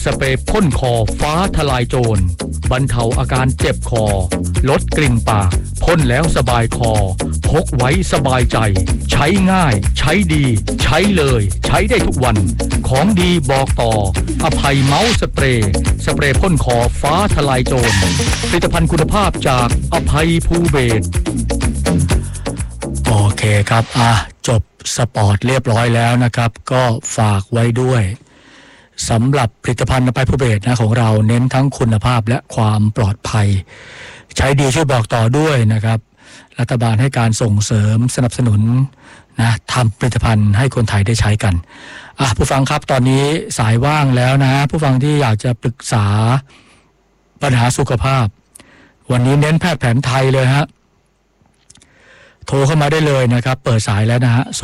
สเปรย์พ่นคอฟ้าทลายโจรบรรเทาอาการเจ็บคอลดกลิ่นปากพ่นแล้วสบายคอพกไว้สบายใจใช้ง่ายใช้ดีใช้เลยใช้ได้ทุกวันของดีบอกต่ออภัยเมาส์สเปรย์พ่นคอฟ้าทลายโจรผลิตภัณฑ์คุณภาพจากอภัยภูเบศรโอเคครับจบสปอร์ตเรียบร้อยแล้วนะครับก็ฝากไว้ด้วยสำหรับผลิตภัณฑ์อภัยภูเบศรนะของเราเน้นทั้งคุณภาพและความปลอดภัยใช้ดีช่วยบอกต่อด้วยนะครับรัฐบาลให้การส่งเสริมสนับสนุนนะทำผลิตภัณฑ์ให้คนไทยได้ใช้กันผู้ฟังครับตอนนี้สายว่างแล้วนะผู้ฟังที่อยากจะปรึกษาปัญหาสุขภาพวันนี้เน้นแพทย์แผนไทยเลยฮะโทรเข้ามาได้เลยนะครับเปิดสายแล้วนะฮะ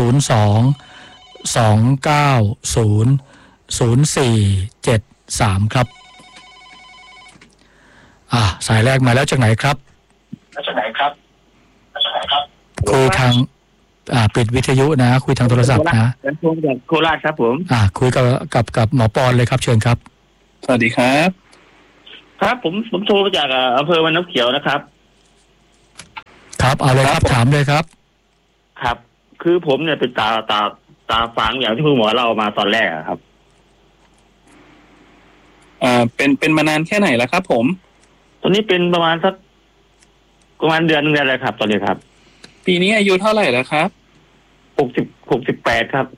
02-290-0473ครับสายแรกมาแล้วจากไหนครับคุยทางปิดวิทยุนะคุยทางโทรศัพท์นะเป็นพวงจากโคราชครับผมคุยกับหมอปอนเลยครับเชิญครับสวัสดีครับครับผมโทรมาจากอำเภอวังน้ำเขียวนะครับครับเอาเลยครับถามเลยครับครับคือผมเนี่ยเป็นตาฝางอย่างที่คุณหมอเล่ามาตอนแรกครับเป็นมานานแค่ไหนแล้วครับผมตอนนี้เป็นประมาณเดือนนึงแล้วครับตอนนี้ครับปีนี้อายุเท่าไหร่แล้วครับ 68ครับ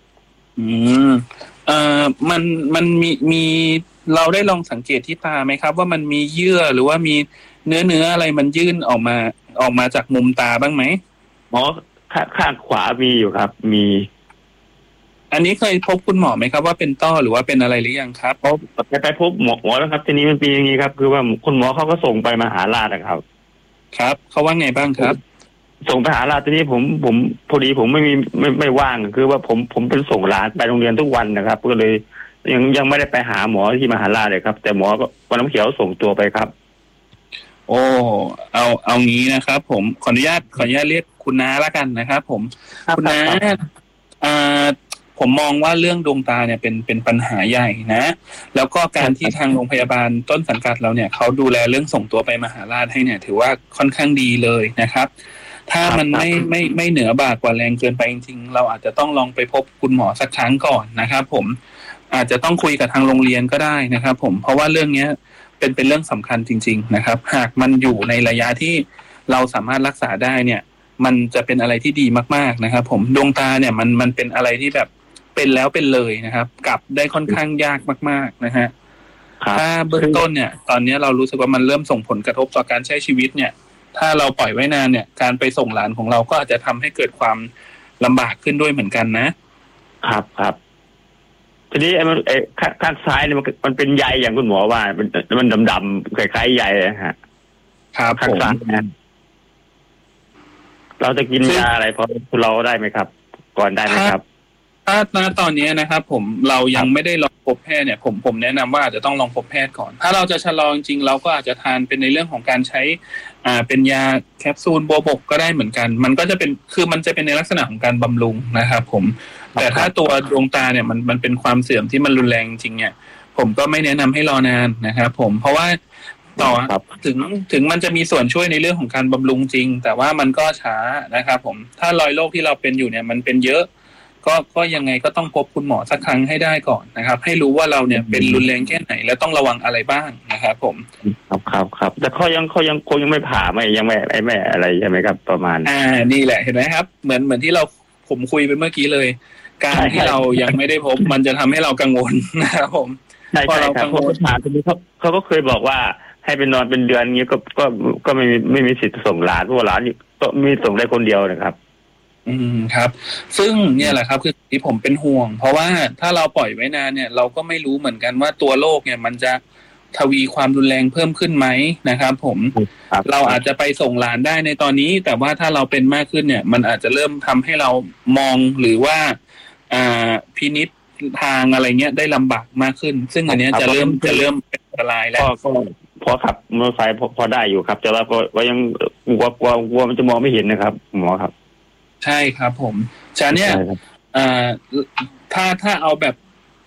มันมีเราได้ลองสังเกตที่ตาไหมครับว่ามันมีเยื่อหรือว่ามีเนื้ออะไรมันยื่นออกมาจากมุมตาบ้างไหมข้างขวามีอยู่ครับมีอันนี้เคยพบคุณหมอไหมครับว่าเป็นต้อหรือว่าเป็นอะไรหรือยังครับไปพบหมอแล้วครับทีนี้มันเป็นอย่างนี้ครับคือว่าคุณหมอเขาก็ส่งไปมหาราชนะครับครับเขาว่าไงบ้างครับส่งไปหาราชทีนี้ผมพอดีผมไม่ว่างคือว่าผมเป็นส่งหลานไปโรงเรียนทุกวันนะครับก็เลยยังไม่ได้ไปหาหมอที่มหาราชเลยครับแต่หมอก็วังน้ำเขียวส่งตัวไปครับโอ้เอางี้นะครับผมขออนุญาตเรียกคุณน้าละกันนะครับผมคุณน้าผมมองว่าเรื่องดวงตาเนี่ยเป็นปัญหาใหญ่นะแล้วก็การที่ทางโรงพยาบาลต้นสังกัดเราเนี่ยเขาดูแลเรื่องส่งตัวไปมหาราชให้เนี่ยถือว่าค่อนข้างดีเลยนะครับถ้ามันไม่เหนือบากกว่าแรงเกินไปจริงๆเราอาจจะต้องลองไปพบคุณหมอสักครั้งก่อนนะครับผมอาจจะต้องคุยกับทางโรงเรียนก็ได้นะครับผมเพราะว่าเรื่องนี้เป็นเรื่องสำคัญจริงๆนะครับหากมันอยู่ในระยะที่เราสามารถรักษาได้เนี่ยมันจะเป็นอะไรที่ดีมากๆนะครับผมดวงตาเนี่ยมันเป็นอะไรที่แบบเป็นแล้วเป็นเลยนะครับกลับได้ค่อนข้างยากมากๆนะฮะถ้าเบื้องต้นเนี่ยตอนนี้เรารู้สึกว่ามันเริ่มส่งผลกระทบต่อการใช้ชีวิตเนี่ยถ้าเราปล่อยไว้นานเนี่ยการไปส่งหลานของเราก็อาจจะทำให้เกิดความลำบากขึ้นด้วยเหมือนกันนะครับทีนี้ข้างซ้ายเนี่ยมันเป็นใยอย่างคุณหมอว่ามันดำๆคล้ายๆใยฮะครับข้างซ้ายนะเราจะกินยาอะไรพอเราได้ไหมครับก่อนได้ไหมครับถ้าตอนนี้นะครับผมเรายังไม่ได้ลองพบแพทย์เนี่ยผมแนะนำว่าอาจจะต้องลองพบแพทย์ก่อนถ้าเราจะชะลอจริงๆเราก็อาจจะทานเป็นในเรื่องของการใช้เป็นยาแคปซูลบัวบกก็ได้เหมือนกันมันก็จะเป็นคือมันจะเป็นในลักษณะของการบำรุงนะครับผมแต่ถ้าตัวดวงตาเนี่ยมันเป็นความเสื่อมที่มันรุนแรงจริงเนี่ยผมก็ไม่แนะนำให้รอนานนะครับผมเพราะว่าถึงมันจะมีส่วนช่วยในเรื่องของการบำรุงจริงแต่ว่ามันก็ช้านะครับผมถ้ารอยโรคที่เราเป็นอยู่เนี่ยมันเป็นเยอะก็ยังไงก็ต้องพบคุณหมอสักครั้งให้ได้ก่อนนะครับให้รู้ว่าเราเนี่ยเป็นรุนแรงแค่ไหนและต้องระวังอะไรบ้างนะครับผมครับแต่เขายังคงไม่ผ่าไม่ยังไม่อะไรใช่ไหมครับประมาณนี่แหละเห็นไหมครับเหมือนที่ผมคุยไปเมื่อกี้เลยการที่เรายังไม่ได้พบมันจะทำให้เรากังวลนะครับผมพอเรากังวลผ่าทีนี้เขาก็เคยบอกว่าให้ไปนอนเป็นเดือนงี้ก็ไม่มีสิทธิ์ส่งหลานเพราะหลานก็มีส่งได้คนเดียวนะครับครับซึ่งเนี่ยแหละครับคือที่ผมเป็นห่วงเพราะว่าถ้าเราปล่อยไว้นานเนี่ยเราก็ไม่รู้เหมือนกันว่าตัวโรคเนี่ยมันจะทวีความรุนแรงเพิ่มขึ้นไหมนะครับผมเราอาจจะไปส่งหลานได้ในตอนนี้แต่ว่าถ้าเราเป็นมากขึ้นเนี่ยมันอาจจะเริ่มทำให้เรามองหรือว่าพินิจทางอะไรเงี้ยได้ลำบากมากขึ้นซึ่งอันนี้จะเริ่มเป็นอันตรายแล้วก็พอขับมอเตอร์ไซค์พอได้อยู่ครับแต่ว่าก็ยังกลัวมันจะมองไม่เห็นนะครับหมอครับใช่ครับผมฉะนั้นเนี่ยถ้าเอาแบบ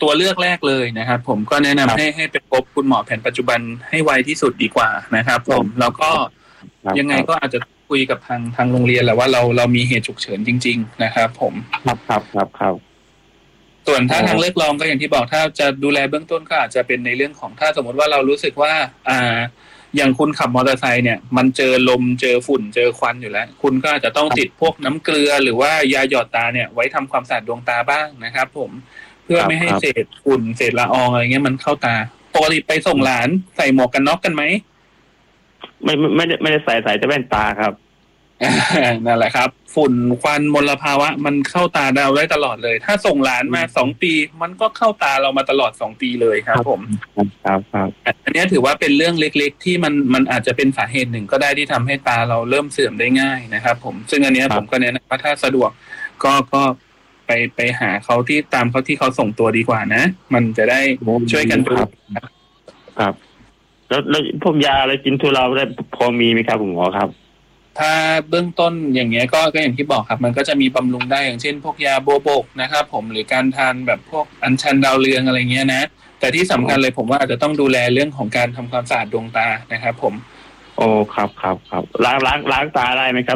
ตัวเลือกแรกเลยนะครับผมก็แนะนำให้ไปพบคุณหมอแผนปัจจุบันให้ไวที่สุดดีกว่านะครับผมแล้วก็ยังไงก็อาจจะคุยกับทางโรงเรียนแหละว่าเรามีเหตุฉุกเฉินจริงๆนะครับผมครับส่วนถ้าทางเลือกรองก็อย่างที่บอกถ้าจะดูแลเบื้องต้นก็อาจจะเป็นในเรื่องของถ้าสมมติว่าเรารู้สึกว่าอย่างคุณขับมอเตอร์ไซค์เนี่ยมันเจอลมเจอฝุ่นเจอควันอยู่แล้วคุณก็อาจจะต้องติดพวกน้ำเกลือหรือว่ายาหยอดตาเนี่ยไว้ทำความสะอาดดวงตาบ้างนะครับผมเพื่อไม่ให้เศษฝุ่นเศษละอองอะไรเงี้ยมันเข้าตาปกติไปส่งหลานใส่หมวกกันน็อกกันไหมไม่ได้ใส่แต่แว่นตาครับนั่นแหละครับฝุ่นควันมลภาวะมันเข้าตาเราได้ตลอดเลยถ้าส่งหลานมา2 ปีมันก็เข้าตาเรามาตลอด2 ปีเลยครับผมครับอันนี้ถือว่าเป็นเรื่องเล็กๆที่มันอาจจะเป็นสาเหตุหนึ่งก็ได้ที่ทำให้ตาเราเริ่มเสื่อมได้ง่ายนะครับผมซึ่งอันนี้ผมก็แนะนำว่าถ้าสะดวกก็ไปหาเขาที่ตามเขาที่เขาส่งตัวดีกว่านะมันจะได้ช่วยกันดูครับแล้วพวกยาอะไรกินทุเลาได้พอมีไหมครับคุณหมอครับถ้าเบื้องต้นอย่างเงี้ยก็อย่างที่บอกครับมันก็จะมีบำรุงได้อย่างเช่นพวกยาโบโบกนะครับผมหรือการทานแบบพวกอัญชันดาวเรืองอะไรเงี้ยนะแต่ที่สำคัญเลยผมว่าอาจจะต้องดูแลเรื่องของการทำความสะอาดดวงตานะครับผมโอ้ครับล้างตาได้ไหมครับ